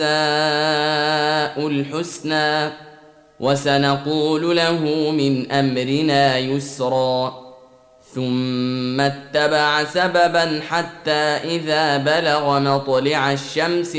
الحسنى وسنقول له من أمرنا يسرا ثم اتبع سببا حتى إذا بلغ مطلع الشمس